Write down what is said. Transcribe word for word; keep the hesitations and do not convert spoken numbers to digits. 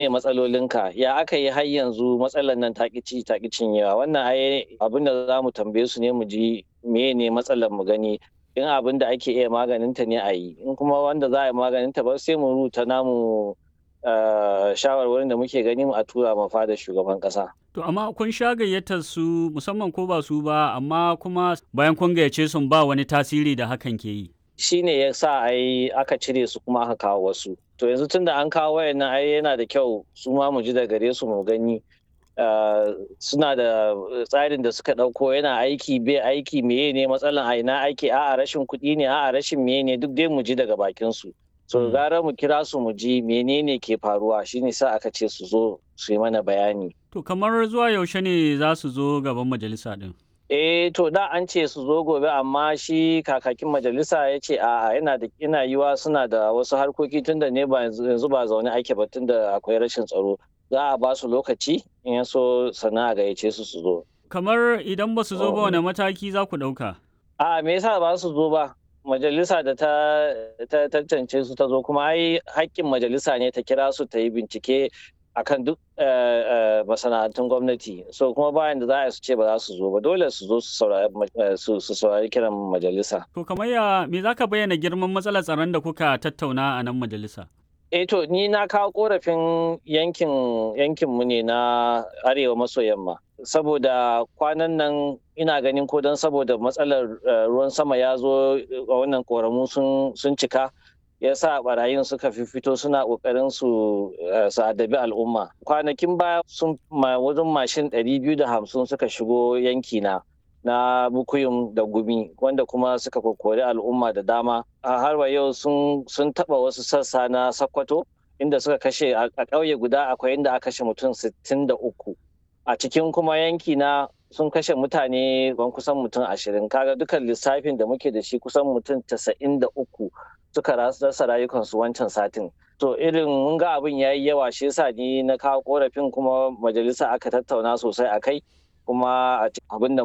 menene matsalolinka, ya aka yi har yanzu matsalar nan ta ƙi ci ta ƙi cinyewa. Wannan ai abin da za mu tambaye su ne mu ji menene matsalar mu gani, in abin da ake iya maganinta ne a yi, in kuma wanda za a yi maganinta ba sai mu rubuta namu uh, shawarwarin da muke gani a tura ma fada shugaban ƙasa. To amma kun sha gayyatar su musamman ko ba su ba, amma kuma bayan kun gayyace sun ba wani tasiri da hakan ke yi. Shi ne ya sa ai aka cire su kuma aka kawo wasu. To yanzu tun da an kawo wayannan ai yana da kyau su ma mu ji da gare su mu gani uh, suna da tsarin da suka ɗauko yana aiki bai aiki, meye ne matsalan a ina aiki, a'a rashin kuɗi ne, a'a rashin meye ne, duk dai mu ji daga bakin su. So Mm. gara mu kira su mu ji menene ke faruwa, shine sa aka ce su zo su yi mana bayani. To kamar zuwa yaushe ne za su zo gaban majalisa ɗin? Eh to da an ce su zo gobe, amma shi kakakin majalisa ya ce a'a yana da ina yiwa suna da wasu harkoki tunda ne ba yanzu yanzu ba zaune ake ba tunda akwai rashin tsaro. Za a ba su lokaci in ya so sannan a gayyace su su zo. Kamar idan ba su zo ba wane mataki za ku ɗauka? A'a me yasa ba su zo ba? Majalisa da ta ta tantance su ta zo, kuma ai haƙƙin majalisa ne ta kira su ta yi bincike akan duk uh, uh, masana'antun gwamnati. So kuma bayan da za a su ce ba za su zo ba, dole su zo su saurari uh, su su saurari kiran majalisa. To kamar ya me za ka bayyana girman matsalar tsaron da kuka tattauna a nan majalisa? Eh to ni na kawo korafin yankin yankin mu ne na arewa maso yamma, saboda kwanan nan ina ganin ko don saboda matsalar uh, ruwan sama ya zo a wannan koramu sun sun cika, ya sa barayin suka fito suna kokarin su uh, su adabi al'umma. Kwanakin baya sun ma wajen mashin ɗari biyu da hamsin suka shigo yanki na na Bukuyum da Gumi, wanda kuma suka kokori al'umma da dama. A har wa yau sun sun taba wasu sassa na Sokoto, inda suka kashe a ƙauye guda akwai inda aka kashe mutum sittin da uku. A cikin kuma yanki na sun kashe mutane ban kusan mutum ashirin. Kaga dukan lissafin da muke da shi kusan mutum tasa'in da uku suka rasa rayukansu wancan satin. To irin mun ga abin yayi yawa, shi yasa ni na kawo korafin kuma majalisa aka tattauna sosai a kai, kuma abin da